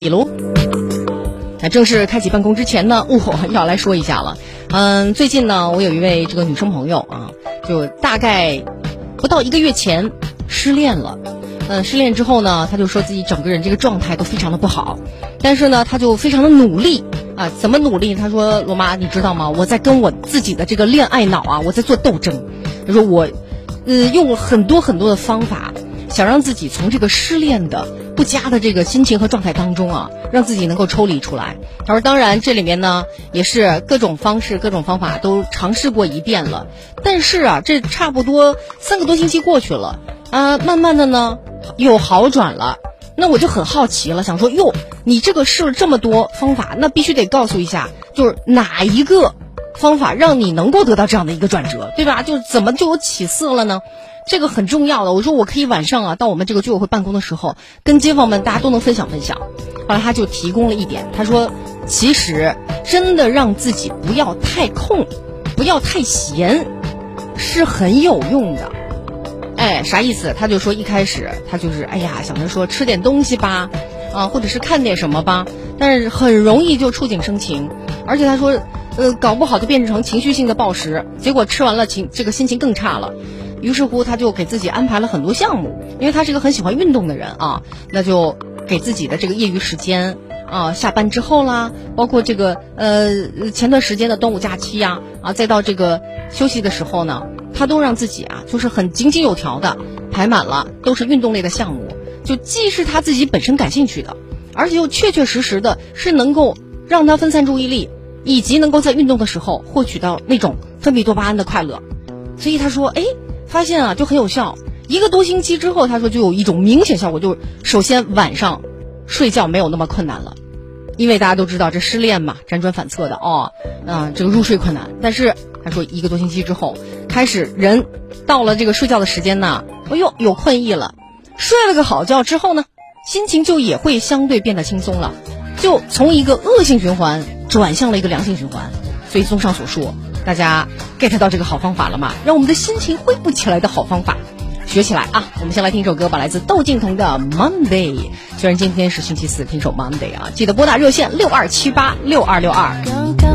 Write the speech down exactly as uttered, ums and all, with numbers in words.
比如那正式开启办公之前呢，我要来说一下了。嗯，最近呢，我有一位这个女生朋友啊，就大概不到一个月前失恋了。嗯，失恋之后呢，她就说自己整个人这个状态都非常的不好，但是呢，她就非常的努力啊。怎么努力？她说：“罗妈，你知道吗？我在跟我自己的这个恋爱脑啊，我在做斗争。”她说我，呃，用了很多很多的方法，想让自己从这个失恋的不佳的这个心情和状态当中啊，让自己能够抽离出来。他说当然这里面呢也是各种方式各种方法都尝试过一遍了，但是啊这差不多三个多星期过去了啊，慢慢的呢有好转了。那我就很好奇了，想说哟，你这个试了这么多方法，那必须得告诉一下，就是哪一个方法让你能够得到这样的一个转折，对吧？就怎么就有起色了呢？这个很重要的。我说我可以晚上啊到我们这个居委会办公的时候跟街坊们大家都能分享分享。后来他就提供了一点，他说其实真的让自己不要太空不要太闲是很有用的。哎，啥意思？他就说一开始他就是哎呀想着说吃点东西吧啊，或者是看点什么吧，但是很容易就触景生情，而且他说呃搞不好就变成情绪性的暴食，结果吃完了情这个心情更差了。于是乎他就给自己安排了很多项目，因为他是一个很喜欢运动的人啊，那就给自己的这个业余时间啊，下班之后啦，包括这个呃前段时间的端午假期呀 啊, 啊，再到这个休息的时候呢，他都让自己啊就是很井井有条的排满了都是运动类的项目，就既是他自己本身感兴趣的，而且又确确实实的是能够让他分散注意力，以及能够在运动的时候获取到那种分泌多巴胺的快乐。所以他说哎发现啊就很有效，一个多星期之后他说就有一种明显效果，就首先晚上睡觉没有那么困难了，因为大家都知道这失恋嘛辗转反侧的哦，啊这个入睡困难，但是他说一个多星期之后开始人到了这个睡觉的时间呢，哎呦有困意了，睡了个好觉之后呢心情就也会相对变得轻松了，就从一个恶性循环转向了一个良性循环。所以综上所述，大家 get 到这个好方法了吗？让我们的心情恢复起来的好方法学起来啊！我们先来听一首歌吧，来自窦靖童的 Monday。 虽然今天是星期四，听首 Monday 啊，记得拨打热线六二七八六二六二。